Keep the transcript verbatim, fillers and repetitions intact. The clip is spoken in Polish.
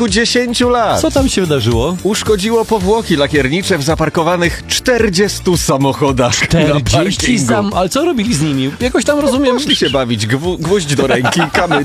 kilkudziesięciu lat. Co tam się wydarzyło? Uszkodziło powłoki lakiernicze w zaparkowanych czterdziestu samochodach na czterdzieści parkingu. sam... Ale co robili z nimi? Jakoś tam rozumiem... Poszli się bawić, gwu, gwóźdź do ręki, kamy